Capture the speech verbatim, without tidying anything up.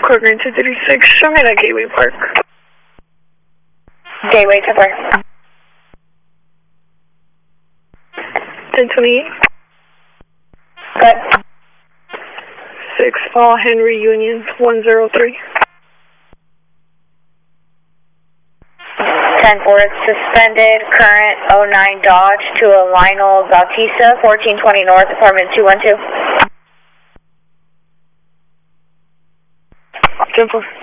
Kroger two thirty-six, show me that Gateway Park. Gateway to Park. ten twenty-eight. Good. six Paul Henry Union, one zero three. ten four, suspended current oh nine Dodge to a Lionel Bautista, fourteen twenty North, apartment two one two. ten four.